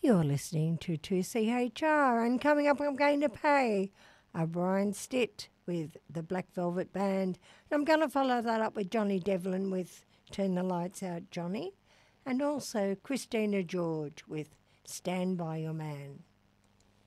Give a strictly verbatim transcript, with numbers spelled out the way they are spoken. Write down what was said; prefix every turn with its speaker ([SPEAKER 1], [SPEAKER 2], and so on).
[SPEAKER 1] You're listening to two C H R, and coming up I'm going to pay a Brian Stitt with the Black Velvet Band. And I'm going to follow that up with Johnny Devlin with Turn the Lights Out, Johnny. And also Christina George with Stand By Your Man.